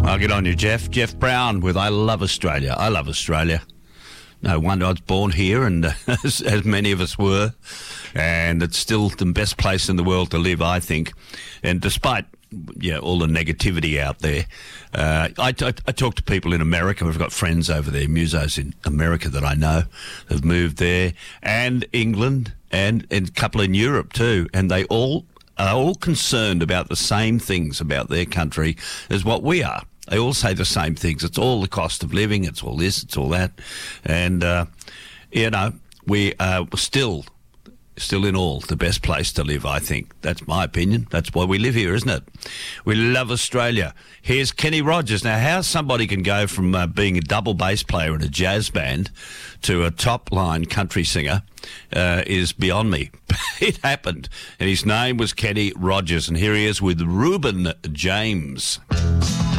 I'll get on you, Jeff. Jeff Brown with I Love Australia. I love Australia. No wonder I was born here, and as many of us were. And it's still the best place in the world to live, I think. And despite all the negativity out there, I talk to people in America. We've got friends over there, musos in America that I know have moved there, and England, and a couple in Europe too. And they all are all concerned about the same things about their country as what we are. They all say the same things. It's all the cost of living. It's all this. It's all that. And, we are still in all the best place to live, I think. That's my opinion. That's why we live here, isn't it? We love Australia. Here's Kenny Rogers. Now, how somebody can go from being a double bass player in a jazz band to a top-line country singer is beyond me. It happened. And his name was Kenny Rogers. And here he is with Reuben James.